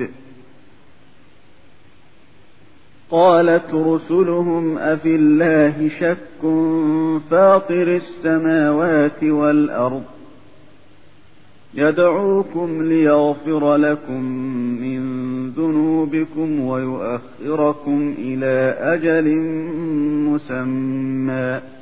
قريب. قالت رسلهم أفي الله شك فاطر السماوات والأرض يدعوكم ليغفر لكم من ذنوبكم ويؤخركم إلى أجل مسمى